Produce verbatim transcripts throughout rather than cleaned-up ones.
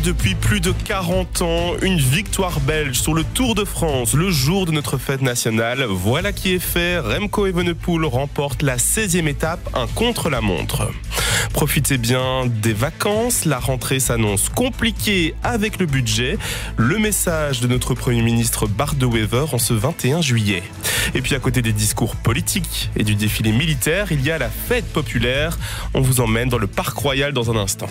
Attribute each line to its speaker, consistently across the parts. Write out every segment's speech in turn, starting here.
Speaker 1: Depuis plus de quarante ans, une victoire belge sur le Tour de France, le jour de notre fête nationale. Voilà qui est fait, Remco Evenepoel remporte la seizième étape, un contre-la-montre. Profitez bien des vacances, la rentrée s'annonce compliquée avec le budget. Le message de notre Premier ministre Bart De Wever en ce vingt et un juillet. Et puis à côté des discours politiques et du défilé militaire, il y a la fête populaire. On vous emmène dans le Parc Royal dans un instant.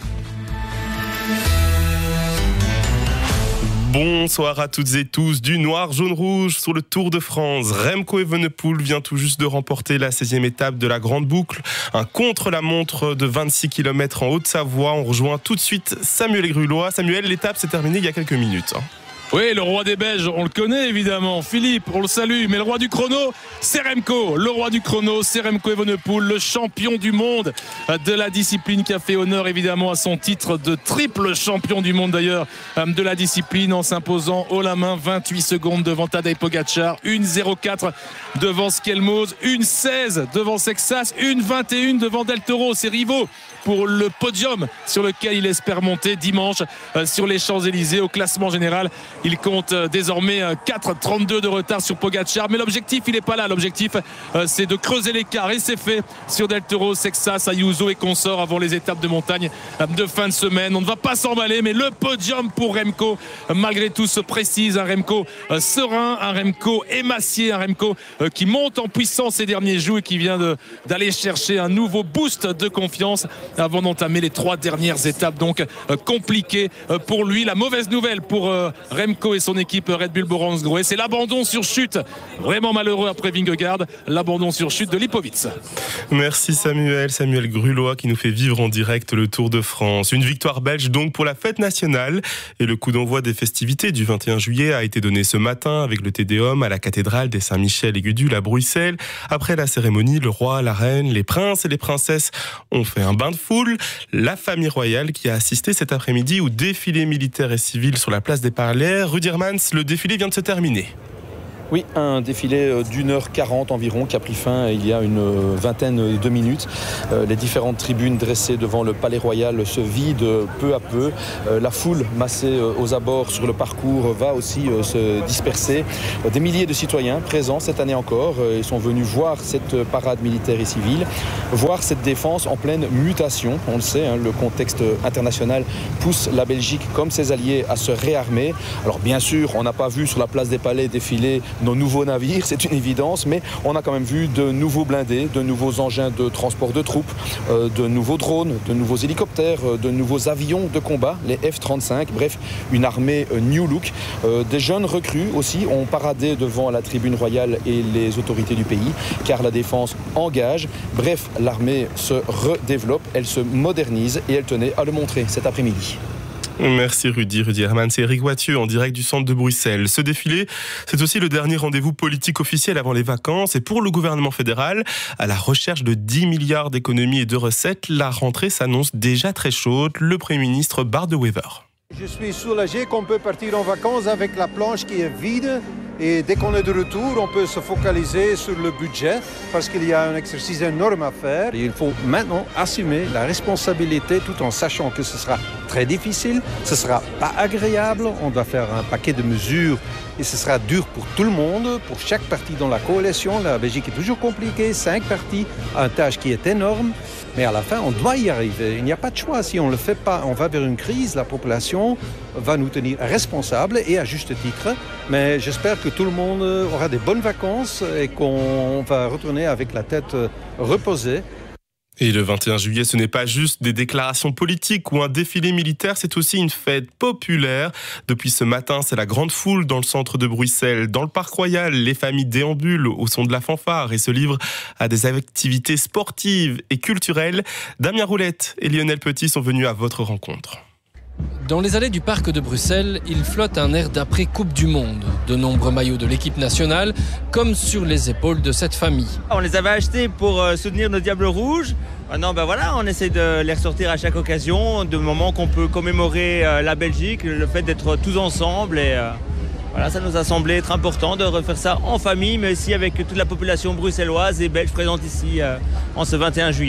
Speaker 1: Bonsoir à toutes et tous, du noir, jaune, rouge sur le Tour de France. Remco Evenepoel vient tout juste de remporter la seizième étape de la Grande Boucle. Un contre-la-montre de vingt-six kilomètres en Haute-Savoie. On rejoint tout de suite Samuel Grulois. Samuel, l'étape s'est terminée il y a quelques minutes.
Speaker 2: Oui, le roi des Belges, on le connaît évidemment. Philippe, on le salue. Mais le roi du chrono, c'est Remco. Le roi du chrono, c'est Remco Evenepoel, le champion du monde de la discipline qui a fait honneur évidemment à son titre de triple champion du monde d'ailleurs de la discipline en s'imposant haut la main vingt-huit secondes devant Tadej Pogacar, une zéro quatre devant Skelmose, une seize devant Sexas, une vingt et un devant Del Toro, ses rivaux pour le podium sur lequel il espère monter dimanche sur les Champs-Élysées au classement général. Il compte désormais quatre trente-deux de retard sur Pogacar, mais l'objectif il n'est pas là. L'objectif c'est de creuser l'écart et c'est fait sur Del Toro, Sexas, Ayuso et consorts avant les étapes de montagne de fin de semaine. On ne va pas s'emballer, mais le podium pour Remco malgré tout se précise. Un Remco serein, un Remco émacié, un Remco qui monte en puissance ces derniers jours et qui vient de, d'aller chercher un nouveau boost de confiance avant d'entamer les trois dernières étapes donc compliquées pour lui. La mauvaise nouvelle pour Remco et son équipe Red Bull Bora-Hansgrohe, c'est l'abandon sur chute, vraiment malheureux après Vingegaard, l'abandon sur chute de Lipovitz.
Speaker 1: Merci Samuel, Samuel Grulois qui nous fait vivre en direct le Tour de France. Une victoire belge donc pour la fête nationale et le coup d'envoi des festivités du vingt et un juillet a été donné ce matin avec le Te Deum à la cathédrale des Saint-Michel et Gudule à Bruxelles. Après la cérémonie, le roi, la reine, les princes et les princesses ont fait un bain de foule. La famille royale qui a assisté cet après-midi au défilé militaire et civil sur la place des Parlères. Rudy Hermans, le défilé vient de se terminer.
Speaker 3: Oui, un défilé d'une heure quarante environ qui a pris fin il y a une vingtaine de minutes. Les différentes tribunes dressées devant le Palais Royal se vident peu à peu. La foule massée aux abords sur le parcours va aussi se disperser. Des milliers de citoyens présents cette année encore. Ils sont venus voir cette parade militaire et civile, voir cette défense en pleine mutation. On le sait, hein, le contexte international pousse la Belgique comme ses alliés à se réarmer. Alors bien sûr, on n'a pas vu sur la place des Palais défiler nos nouveaux navires, c'est une évidence, mais on a quand même vu de nouveaux blindés, de nouveaux engins de transport de troupes, euh, de nouveaux drones, de nouveaux hélicoptères, euh, de nouveaux avions de combat, les F trente-cinq, bref, une armée euh, new look. Euh, des jeunes recrues aussi ont paradé devant la tribune royale et les autorités du pays, car la défense engage. Bref, l'armée se redéveloppe, elle se modernise et elle tenait à le montrer cet après-midi.
Speaker 1: Merci Rudy, Rudy Hermans. C'est Eric Wathieu en direct du centre de Bruxelles. Ce défilé, c'est aussi le dernier rendez-vous politique officiel avant les vacances. Et pour le gouvernement fédéral, à la recherche de dix milliards d'économies et de recettes, la rentrée s'annonce déjà très chaude. Le Premier ministre Bart De Wever.
Speaker 4: Je suis soulagé qu'on peut partir en vacances avec la planche qui est vide. Et dès qu'on est de retour, on peut se focaliser sur le budget parce qu'il y a un exercice énorme à faire. Et il faut maintenant assumer la responsabilité tout en sachant que ce sera très difficile, ce ne sera pas agréable, on doit faire un paquet de mesures et ce sera dur pour tout le monde, pour chaque parti dans la coalition. La Belgique est toujours compliquée, cinq partis, une tâche qui est énorme. Mais à la fin, on doit y arriver. Il n'y a pas de choix. Si on ne le fait pas, on va vers une crise. La population va nous tenir responsables et à juste titre. Mais j'espère que tout le monde aura des bonnes vacances et qu'on va retourner avec la tête reposée.
Speaker 1: Et le vingt et un juillet, ce n'est pas juste des déclarations politiques ou un défilé militaire, c'est aussi une fête populaire. Depuis ce matin, c'est la grande foule dans le centre de Bruxelles. Dans le Parc Royal, les familles déambulent au son de la fanfare et se livrent à des activités sportives et culturelles. Damien Roulette et Lionel Petit sont venus à votre rencontre.
Speaker 5: Dans les allées du parc de Bruxelles, il flotte un air d'après-Coupe du Monde. De nombreux maillots de l'équipe nationale, comme sur les épaules de cette famille.
Speaker 6: On les avait achetés pour soutenir nos Diables Rouges. Maintenant, ben voilà, on essaie de les ressortir à chaque occasion, de moments qu'on peut commémorer la Belgique, le fait d'être tous ensemble. Et euh, voilà, ça nous a semblé être important de refaire ça en famille, mais aussi avec toute la population bruxelloise et belge présente ici euh, en ce vingt et un juillet.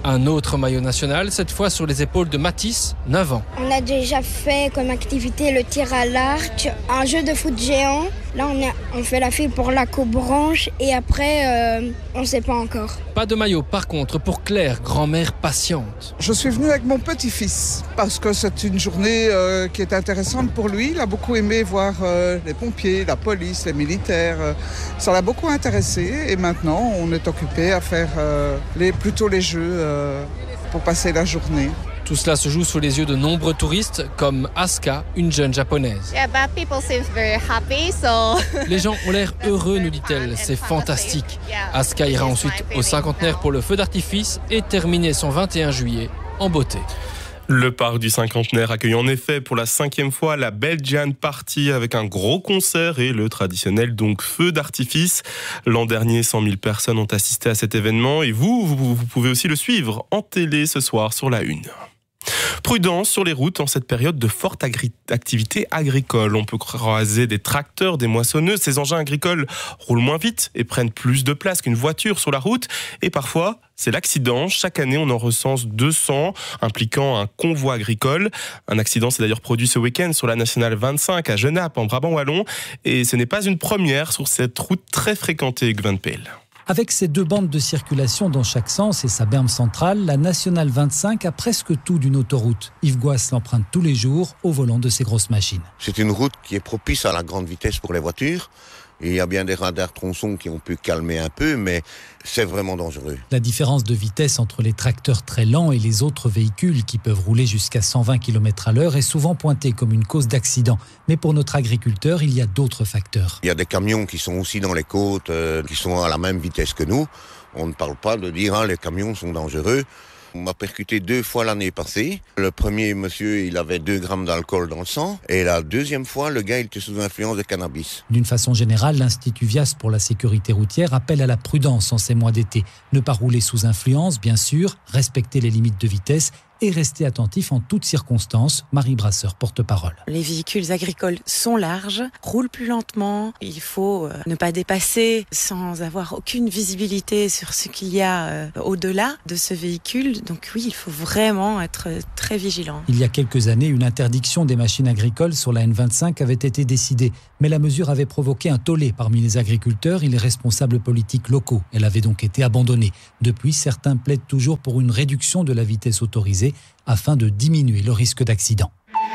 Speaker 5: Un autre maillot national, cette fois sur les épaules de Mathis, neuf ans.
Speaker 7: On a déjà fait comme activité le tir à l'arc, un jeu de foot géant. Là, on, a, on fait la file pour la co-branche et après, euh, on ne sait pas encore.
Speaker 5: Pas de maillot, par contre, pour Claire, grand-mère patiente.
Speaker 8: Je suis venue avec mon petit-fils parce que c'est une journée euh, qui est intéressante pour lui. Il a beaucoup aimé voir euh, les pompiers, la police, les militaires. Euh, ça l'a beaucoup intéressé et maintenant, on est occupé à faire euh, les, plutôt les jeux euh, pour passer la journée.
Speaker 5: Tout cela se joue sous les yeux de nombreux touristes, comme Asuka, une jeune japonaise.
Speaker 9: Yeah, but people seem very happy, so...
Speaker 5: Les gens ont l'air heureux, nous dit-elle. C'est fantastique. Asuka ira ensuite au cinquantenaire pour le feu d'artifice et terminer son vingt et un juillet en beauté.
Speaker 1: Le parc du cinquantenaire accueille en effet pour la cinquième fois la Belgian Party avec un gros concert et le traditionnel donc feu d'artifice. L'an dernier, cent mille personnes ont assisté à cet événement et vous, vous, vous pouvez aussi le suivre en télé ce soir sur la une. Prudence sur les routes en cette période de forte agri- activité agricole. On peut croiser des tracteurs, des moissonneuses. Ces engins agricoles roulent moins vite et prennent plus de place qu'une voiture sur la route. Et parfois, c'est l'accident. Chaque année, on en recense deux cents, impliquant un convoi agricole. Un accident s'est d'ailleurs produit ce week-end sur la nationale vingt-cinq à Genappe, en Brabant-Wallon. Et ce n'est pas une première sur cette route très fréquentée, Gwen Pell.
Speaker 10: Avec ses deux bandes de circulation dans chaque sens et sa berme centrale, la nationale vingt-cinq a presque tout d'une autoroute. Yves Gouas l'emprunte tous les jours au volant de ses grosses machines.
Speaker 11: C'est une route qui est propice à la grande vitesse pour les voitures. Et il y a bien des radars tronçons qui ont pu calmer un peu, mais c'est vraiment dangereux.
Speaker 10: La différence de vitesse entre les tracteurs très lents et les autres véhicules qui peuvent rouler jusqu'à cent vingt kilomètres à l'heure est souvent pointée comme une cause d'accident. Mais pour notre agriculteur, il y a d'autres facteurs.
Speaker 11: Il y a des camions qui sont aussi dans les côtes, euh, qui sont à la même vitesse que nous. On ne parle pas de dire hein, les camions sont dangereux. On m'a percuté deux fois l'année passée. Le premier monsieur, il avait deux grammes d'alcool dans le sang. Et la deuxième fois, le gars, il était sous influence de cannabis.
Speaker 10: D'une façon générale, l'Institut Vias pour la sécurité routière appelle à la prudence en ces mois d'été. Ne pas rouler sous influence, bien sûr, respecter les limites de vitesse et rester attentif en toutes circonstances. Marie Brasseur, porte-parole.
Speaker 12: Les véhicules agricoles sont larges, roulent plus lentement. Il faut ne pas dépasser sans avoir aucune visibilité sur ce qu'il y a au-delà de ce véhicule. Donc oui, il faut vraiment être très vigilant.
Speaker 10: Il y a quelques années, une interdiction des machines agricoles sur la N vingt-cinq avait été décidée. Mais la mesure avait provoqué un tollé parmi les agriculteurs et les responsables politiques locaux. Elle avait donc été abandonnée. Depuis, certains plaident toujours pour une réduction de la vitesse autorisée afin de diminuer le risque d'accident.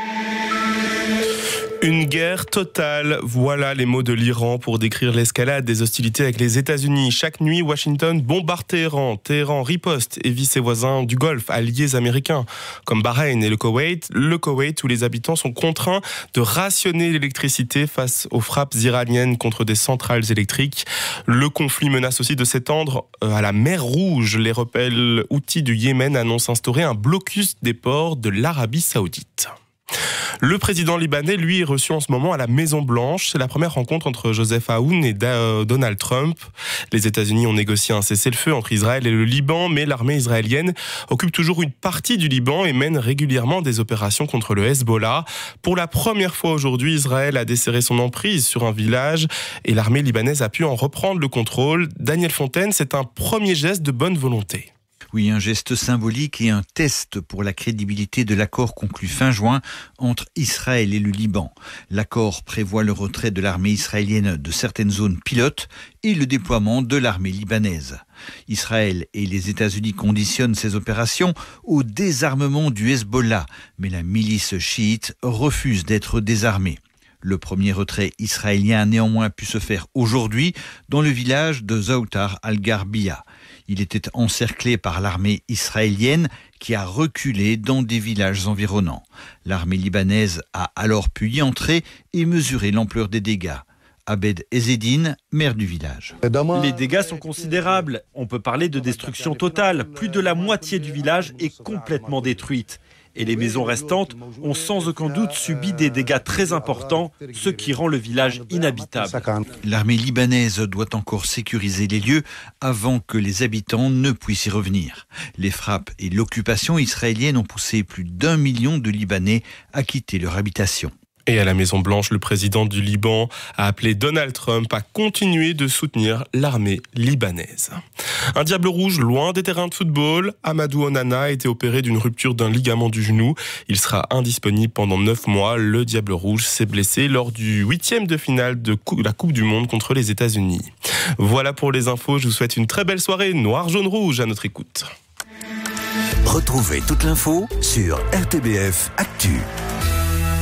Speaker 1: Une guerre totale, voilà les mots de l'Iran pour décrire l'escalade des hostilités avec les États-Unis. Chaque nuit, Washington bombarde Téhéran. Téhéran riposte et vit ses voisins du Golfe, alliés américains, comme Bahreïn et le Koweït. Le Koweït où les habitants sont contraints de rationner l'électricité face aux frappes iraniennes contre des centrales électriques. Le conflit menace aussi de s'étendre à la mer Rouge. Les rebelles houthis du Yémen annoncent instaurer un blocus des ports de l'Arabie Saoudite. Le président libanais, lui, est reçu en ce moment à la Maison-Blanche. C'est la première rencontre entre Joseph Aoun et Donald Trump. Les États-Unis ont négocié un cessez-le-feu entre Israël et le Liban, mais l'armée israélienne occupe toujours une partie du Liban et mène régulièrement des opérations contre le Hezbollah. Pour la première fois aujourd'hui, Israël a desserré son emprise sur un village et l'armée libanaise a pu en reprendre le contrôle. Daniel Fontaine, c'est un premier geste de bonne volonté.
Speaker 13: Oui, un geste symbolique et un test pour la crédibilité de l'accord conclu fin juin entre Israël et le Liban. L'accord prévoit le retrait de l'armée israélienne de certaines zones pilotes et le déploiement de l'armée libanaise. Israël et les États-Unis conditionnent ces opérations au désarmement du Hezbollah, mais la milice chiite refuse d'être désarmée. Le premier retrait israélien a néanmoins pu se faire aujourd'hui dans le village de Zoutar al-Garbiya. Il était encerclé par l'armée israélienne qui a reculé dans des villages environnants. L'armée libanaise a alors pu y entrer et mesurer l'ampleur des dégâts. Abed Ezzedine, maire du village.
Speaker 14: Les dégâts sont considérables. On peut parler de destruction totale. Plus de la moitié du village est complètement détruite. Et les maisons restantes ont sans aucun doute subi des dégâts très importants, ce qui rend le village inhabitable.
Speaker 13: L'armée libanaise doit encore sécuriser les lieux avant que les habitants ne puissent y revenir. Les frappes et l'occupation israélienne ont poussé plus d'un million de Libanais à quitter leur habitation.
Speaker 1: Et à la Maison-Blanche, le président du Liban a appelé Donald Trump à continuer de soutenir l'armée libanaise. Un diable rouge loin des terrains de football. Amadou Onana a été opéré d'une rupture d'un ligament du genou. Il sera indisponible pendant neuf mois. Le diable rouge s'est blessé lors du huitième de finale de la Coupe du Monde contre les États-Unis. Voilà pour les infos. Je vous souhaite une très belle soirée noir, jaune, rouge à notre écoute.
Speaker 15: Retrouvez toute l'info sur R T B F Actu.